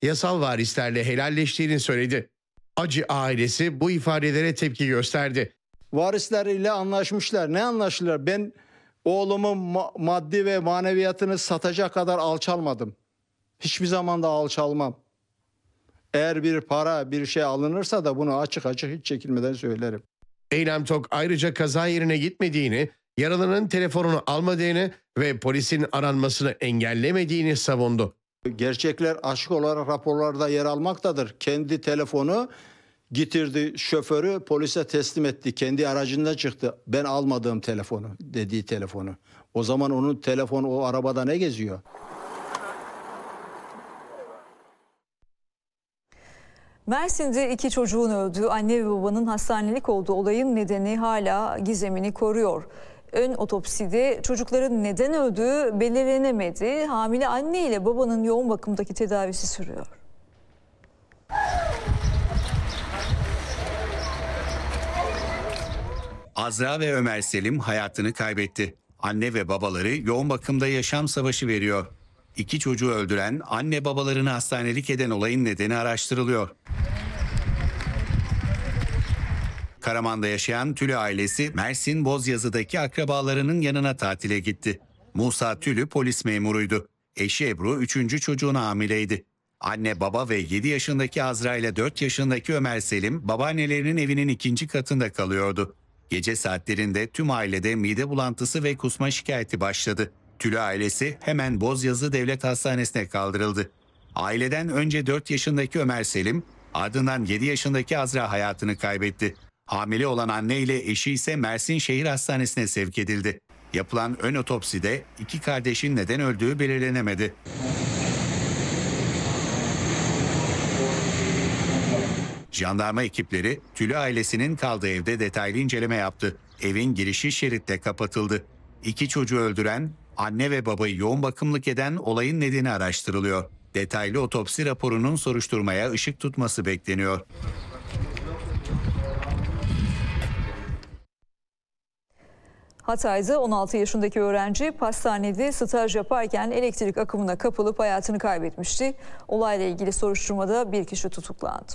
yasal varislerle helalleştiğini söyledi. Acı ailesi bu ifadelere tepki gösterdi. Varisleriyle anlaşmışlar. Ne anlaştılar? Ben oğlumun maddi ve maneviyatını satacak kadar alçalmadım. Hiçbir zaman da alçalmam. Eğer bir para, bir şey alınırsa da bunu açık açık hiç çekinmeden söylerim. Eylem Tok ayrıca kaza yerine gitmediğini, yaralının telefonunu almadığını ve polisin aranmasını engellemediğini savundu. Gerçekler açık olarak raporlarda yer almaktadır. Kendi telefonu getirdi, şoförü polise teslim etti. Kendi aracında çıktı. Ben almadığım telefonu, dediği telefonu. O zaman onun telefonu o arabada ne geziyor? Mersin'de 2 çocuğun öldüğü, anne ve babanın hastanelik olduğu olayın nedeni hala gizemini koruyor. Ön otopside çocukların neden öldüğü belirlenemedi. Hamile anne ile babanın yoğun bakımdaki tedavisi sürüyor. Azra ve Ömer Selim hayatını kaybetti. Anne ve babaları yoğun bakımda yaşam savaşı veriyor. 2 çocuğu öldüren, anne babalarını hastanelik eden olayın nedeni araştırılıyor. Karaman'da yaşayan Tülü ailesi Mersin Bozyazı'daki akrabalarının yanına tatile gitti. Musa Tülü polis memuruydu. Eşi Ebru 3. çocuğuna hamileydi. Anne baba ve 7 yaşındaki Azra ile 4 yaşındaki Ömer Selim babaannelerinin evinin 2. katında kalıyordu. Gece saatlerinde tüm ailede mide bulantısı ve kusma şikayeti başladı. Tülü ailesi hemen Bozyazı Devlet Hastanesi'ne kaldırıldı. Aileden önce 4 yaşındaki Ömer Selim, ardından 7 yaşındaki Azra hayatını kaybetti. Hamile olan anne ile eşi ise Mersin Şehir Hastanesi'ne sevk edildi. Yapılan ön otopside 2 kardeşin neden öldüğü belirlenemedi. Jandarma ekipleri Tülü ailesinin kaldığı evde detaylı inceleme yaptı. Evin girişi şeritle kapatıldı. 2 çocuğu öldüren, anne ve babayı yoğun bakımlık eden olayın nedeni araştırılıyor. Detaylı otopsi raporunun soruşturmaya ışık tutması bekleniyor. Hatay'da 16 yaşındaki öğrenci pastanede staj yaparken elektrik akımına kapılıp hayatını kaybetmişti. Olayla ilgili soruşturmada bir kişi tutuklandı.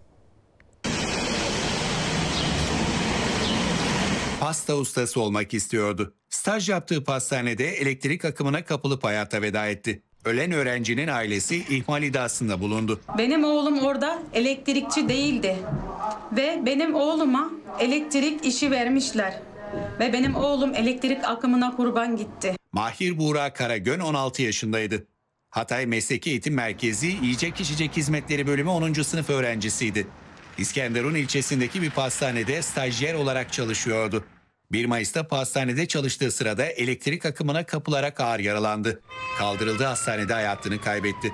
Pasta ustası olmak istiyordu. Staj yaptığı pastanede elektrik akımına kapılıp hayata veda etti. Ölen öğrencinin ailesi ihmal iddiasında bulundu. Benim oğlum orada elektrikçi değildi ve benim oğluma elektrik işi vermişler ve benim oğlum elektrik akımına kurban gitti. Mahir Buğra Karagön 16 yaşındaydı. Hatay Mesleki Eğitim Merkezi Yiyecek İçecek Hizmetleri Bölümü 10. sınıf öğrencisiydi. İskenderun ilçesindeki bir pastanede stajyer olarak çalışıyordu. 1 Mayıs'ta pastanede çalıştığı sırada elektrik akımına kapılarak ağır yaralandı. Kaldırıldığı hastanede hayatını kaybetti.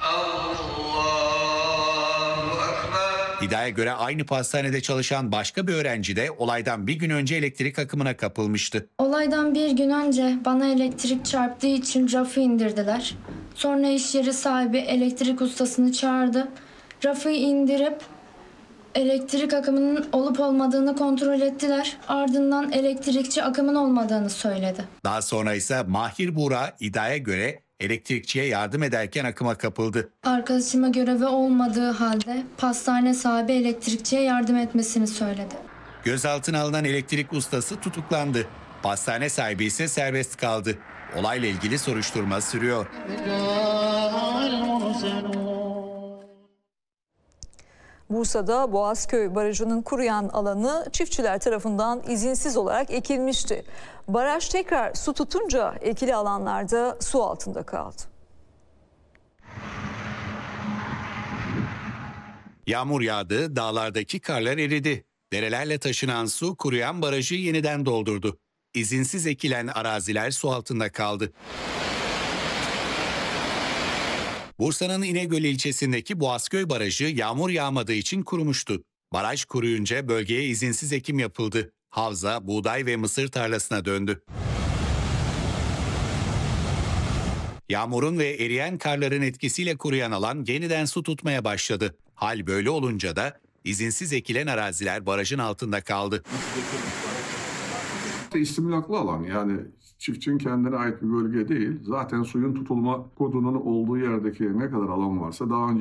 İddiaya göre aynı pastanede çalışan başka bir öğrenci de olaydan bir gün önce elektrik akımına kapılmıştı. Olaydan bir gün önce bana elektrik çarptığı için rafı indirdiler. Sonra iş yeri sahibi elektrik ustasını çağırdı. Rafı indirip elektrik akımının olup olmadığını kontrol ettiler. Ardından elektrikçi akımın olmadığını söyledi. Daha sonra ise Mahir Buğra iddiaya göre elektrikçiye yardım ederken akıma kapıldı. Arkadaşıma görevi olmadığı halde pastane sahibi elektrikçiye yardım etmesini söyledi. Gözaltına alınan elektrik ustası tutuklandı. Pastane sahibi ise serbest kaldı. Olayla ilgili soruşturma sürüyor. Bursa'da Boğazköy Barajı'nın kuruyan alanı çiftçiler tarafından izinsiz olarak ekilmişti. Baraj tekrar su tutunca ekili alanlarda su altında kaldı. Yağmur yağdı, dağlardaki karlar eridi. Derelerle taşınan su kuruyan barajı yeniden doldurdu. İzinsiz ekilen araziler su altında kaldı. Bursa'nın İnegöl ilçesindeki Boğazköy Barajı yağmur yağmadığı için kurumuştu. Baraj kuruyunca bölgeye izinsiz ekim yapıldı. Havza, buğday ve mısır tarlasına döndü. Yağmurun ve eriyen karların etkisiyle kuruyan alan yeniden su tutmaya başladı. Hal böyle olunca da izinsiz ekilen araziler barajın altında kaldı. İstimlaklı alan, yani çiftçinin kendine ait bir bölge değil. Zaten suyun tutulma kodunun olduğu yerdeki ne kadar alan varsa daha önce